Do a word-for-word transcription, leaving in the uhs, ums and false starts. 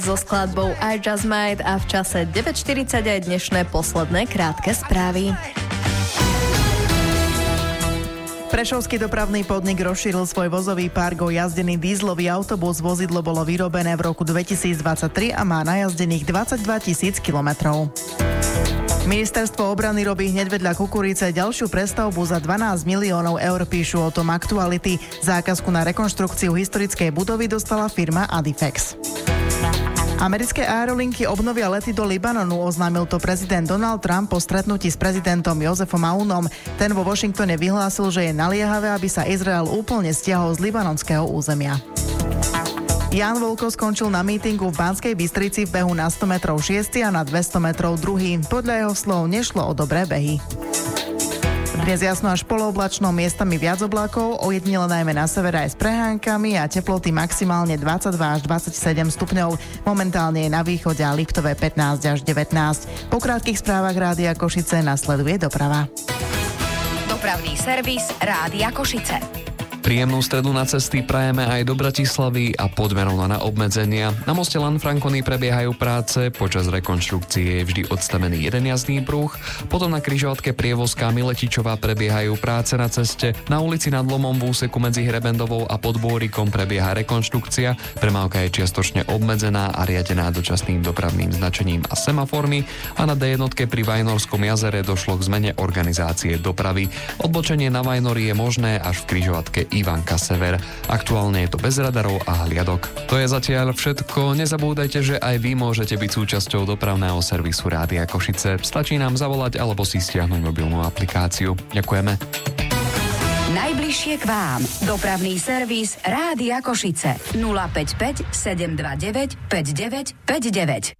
So skladbou I Just Might a v čase deväť štyridsať aj dnešné posledné krátke správy. Prešovský dopravný podnik rozšíril svoj vozový park o jazdený dízlový autobus. Vozidlo bolo vyrobené v roku dvetisícdvadsaťtri a má najazdených dvadsaťdva tisíc kilometrov. Ministerstvo obrany robí hneď vedľa kukurice ďalšiu prestavbu za dvanásť miliónov eur, píšu o tom Aktuality. Zákazku na rekonštrukciu historickej budovy dostala firma Adifex. Americké aerolinky obnovia lety do Libanonu, oznámil to prezident Donald Trump po stretnutí s prezidentom Jozefom Aunom. Ten vo Washingtone vyhlásil, že je naliehavé, aby sa Izrael úplne stiahol z libanonského územia. Ján Volko skončil na mítingu v Banskej Bystrici v behu na sto metrov šiesty a na dvesto metrov druhý. Podľa jeho slov nešlo o dobré behy. Dnes jasno až polooblačno, miestami viac oblákov, ojedinele najmä na severe aj s prehánkami a teploty maximálne dvadsaťdva až dvadsaťsedem stupňov. Momentálne je na východe a Liptove pätnásť až devätnásť. Po krátkych správach Rádia Košice nasleduje doprava. Dopravný servis Rádia Košice. Príjemnú stredu na cesty prajeme aj do Bratislavy a poďme rovno na obmedzenia. Na moste Lanfranconi prebiehajú práce, počas rekonštrukcie je vždy odstavený jeden jazdný pruh, potom na križovatke Prievozka Miletičová prebiehajú práce na ceste, na ulici Nad Lomom v úseku medzi Hrebendovou a Podbôrikom prebieha rekonštrukcia, premávka je čiastočne obmedzená a riadená dočasným dopravným značením a semaformi a na dé jednotke pri Vajnorskom jazere došlo k zmene organizácie dopravy. Odbočenie na Vajnori je možné až v križovatke Ivanka Sever. Aktuálne je to bez radarov a hliadok. To je zatiaľ všetko. Nezabúdajte, že aj vy môžete byť súčasťou dopravného servisu Rádia Košice. Stačí nám zavolať alebo si stiahnuť mobilnú aplikáciu. Ďakujeme. Najbližšie k vám. Dopravný servis Rádia Košice. nula päť päť sedem dva deväť päť deväť päť deväť.